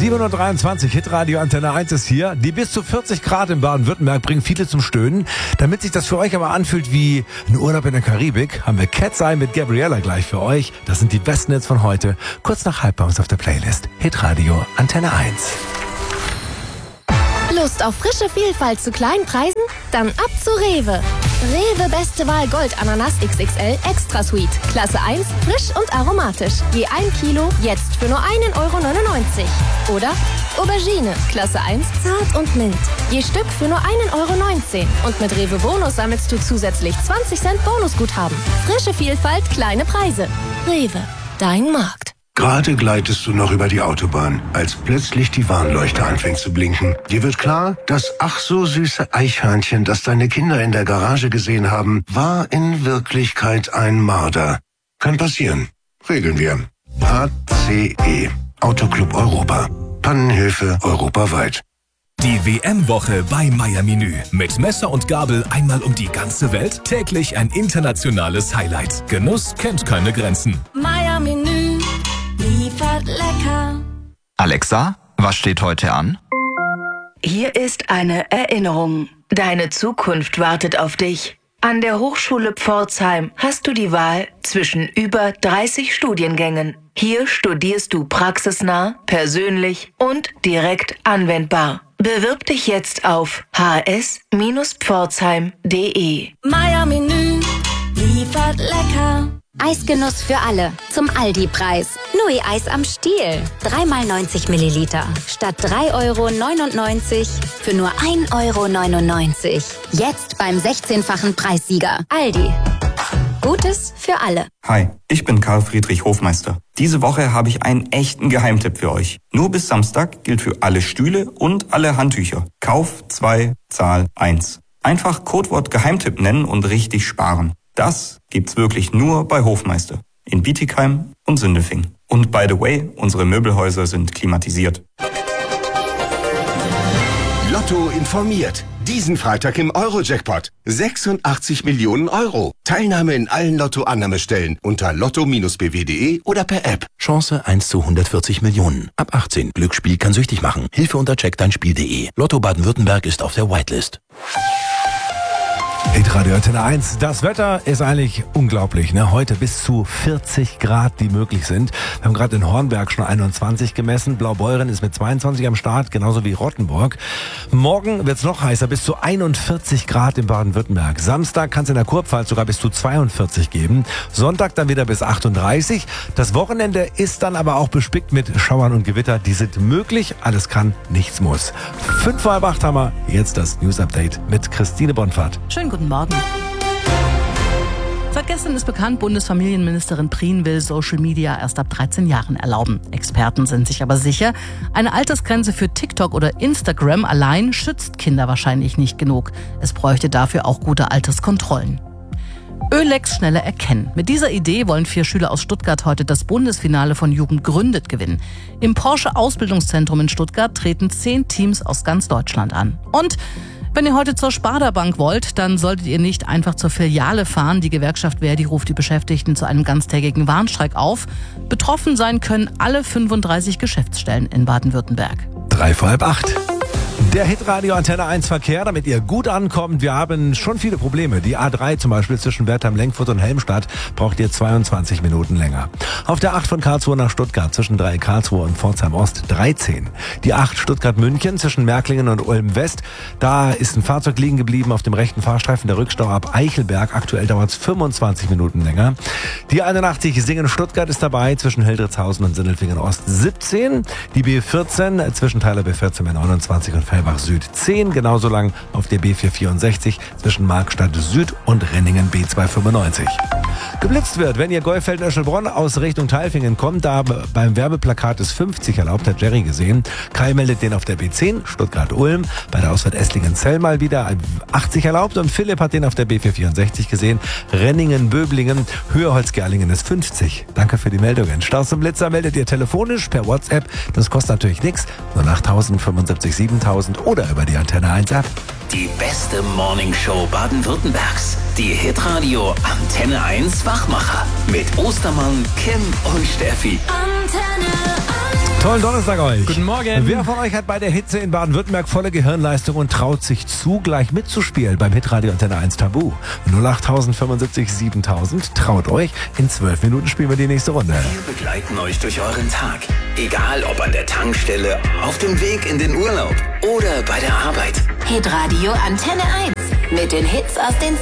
7:23 Uhr, Hitradio Antenne 1 ist hier. Die bis zu 40 Grad in Baden-Württemberg bringen viele zum Stöhnen. Damit sich das für euch aber anfühlt wie ein Urlaub in der Karibik, haben wir Cat's Eye mit Gabriella gleich für euch. Das sind die besten Hits von heute. Kurz nach halb bei uns auf der Playlist. Hitradio Antenne 1. Lust auf frische Vielfalt zu kleinen Preisen? Dann ab zu Rewe. Rewe Beste Wahl Gold Ananas XXL Extra Sweet. Klasse 1, frisch und aromatisch. Je 1 Kilo, jetzt für nur 1,99 Euro. Oder Aubergine, Klasse 1, zart und mild. Je Stück für nur 1,19 Euro. Und mit Rewe Bonus sammelst du zusätzlich 20 Cent Bonusguthaben. Frische Vielfalt, kleine Preise. Rewe, dein Markt. Gerade gleitest du noch über die Autobahn, als plötzlich die Warnleuchte anfängt zu blinken. Dir wird klar, das ach so süße Eichhörnchen, das deine Kinder in der Garage gesehen haben, war in Wirklichkeit ein Marder. Kann passieren. Regeln wir. ACE. Autoclub Europa. Pannenhilfe europaweit. Die WM-Woche bei Meier Menü. Mit Messer und Gabel einmal um die ganze Welt. Täglich ein internationales Highlight. Genuss kennt keine Grenzen. Meier Menü liefert lecker. Alexa, was steht heute an? Hier ist eine Erinnerung. Deine Zukunft wartet auf dich. An der Hochschule Pforzheim hast du die Wahl zwischen über 30 Studiengängen. Hier studierst du praxisnah, persönlich und direkt anwendbar. Bewirb dich jetzt auf hs-pforzheim.de. Meier Menü liefert lecker. Eisgenuss für alle. Zum Aldi-Preis. Nui-Eis am Stiel. 3x90 Milliliter. Statt 3,99 € für nur 1,99 €. Jetzt beim 16-fachen Preissieger. Aldi. Gutes für alle. Hi, ich bin Karl Friedrich Hofmeister. Diese Woche habe ich einen echten Geheimtipp für euch. Nur bis Samstag gilt für alle Stühle und alle Handtücher. Kauf 2, Zahl 1. Einfach Codewort Geheimtipp nennen und richtig sparen. Das gibt's wirklich nur bei Hofmeister. In Bietigheim und Sindelfingen. Und by the way, unsere Möbelhäuser sind klimatisiert. Lotto informiert. Diesen Freitag im Euro-Jackpot. 86 Millionen Euro. Teilnahme in allen Lotto-Annahmestellen unter lotto-bw.de oder per App. Chance 1 zu 140 Millionen. Ab 18. Glücksspiel kann süchtig machen. Hilfe unter checkdeinspiel.de. Lotto Baden-Württemberg ist auf der Whitelist. Hitradio Antenne 1. Das Wetter ist eigentlich unglaublich, ne? Heute bis zu 40 Grad, die möglich sind. Wir haben gerade in Hornberg schon 21 gemessen. Blaubeuren ist mit 22 am Start, genauso wie Rottenburg. Morgen wird's noch heißer, bis zu 41 Grad in Baden-Württemberg. Samstag kann es in der Kurpfalz sogar bis zu 42 geben. Sonntag dann wieder bis 38. Das Wochenende ist dann aber auch bespickt mit Schauern und Gewitter. Die sind möglich. Alles kann, nichts muss. 7:55 haben wir jetzt das News Update mit Christine Bonfahrt. Schönen guten Morgen. Seit gestern ist bekannt, Bundesfamilienministerin Prien will Social Media erst ab 13 Jahren erlauben. Experten sind sich aber sicher, eine Altersgrenze für TikTok oder Instagram allein schützt Kinder wahrscheinlich nicht genug. Es bräuchte dafür auch gute Alterskontrollen. Ölecks schneller erkennen. Mit dieser Idee wollen 4 Schüler aus Stuttgart heute das Bundesfinale von Jugend gründet gewinnen. Im Porsche Ausbildungszentrum in Stuttgart treten 10 Teams aus ganz Deutschland an. Und wenn ihr heute zur Sparda Bank wollt, dann solltet ihr nicht einfach zur Filiale fahren. Die Gewerkschaft Verdi ruft die Beschäftigten zu einem ganztägigen Warnstreik auf. Betroffen sein können alle 35 Geschäftsstellen in Baden-Württemberg. 7:55. Der Hitradio Antenne 1 Verkehr, damit ihr gut ankommt. Wir haben schon viele Probleme. Die A3 zum Beispiel zwischen Wertheim, Lenkfurt und Helmstadt braucht ihr 22 Minuten länger. Auf der 8 von Karlsruhe nach Stuttgart zwischen Dreieck Karlsruhe und Pforzheim Ost 13. Die 8 Stuttgart-München zwischen Märklingen und Ulm West. Da ist ein Fahrzeug liegen geblieben auf dem rechten Fahrstreifen. Der Rückstau ab Eichelberg. Aktuell dauert es 25 Minuten länger. Die 81 Singen-Stuttgart ist dabei zwischen Hildritzhausen und Sindelfingen Ost 17. Die B14 zwischen Teiler B14 bei 29 und Fellbach Süd 10, genauso lang auf der B464 zwischen Markstadt Süd und Renningen B295. Geblitzt wird, wenn ihr Golfeld-Öschelbronn aus Richtung Tailfingen kommt, da beim Werbeplakat ist 50 erlaubt, hat Jerry gesehen. Kai meldet den auf der B10, Stuttgart-Ulm, bei der Ausfahrt Esslingen-Zell mal wieder 80 erlaubt und Philipp hat den auf der B464 gesehen. Renningen-Böblingen, Höherholz-Gerlingen ist 50. Danke für die Meldungen. Staus und Blitzer meldet ihr telefonisch per WhatsApp, das kostet natürlich nichts, nur nach 1000, 75, 7000 oder über die Antenne 1 App. Die beste Morningshow Baden-Württembergs. Die Hitradio Antenne 1 Wachmacher. Mit Ostermann, Kim und Steffi. Antenne 1. Tollen Donnerstag euch. Guten Morgen. Wer von euch hat bei der Hitze in Baden-Württemberg volle Gehirnleistung und traut sich zu, gleich mitzuspielen beim Hitradio Antenne 1 Tabu? 08075 7000. Traut euch. In 12 Minuten spielen wir die nächste Runde. Wir begleiten euch durch euren Tag. Egal ob an der Tankstelle, auf dem Weg in den Urlaub oder bei der Arbeit. Hitradio Antenne 1 mit den Hits aus den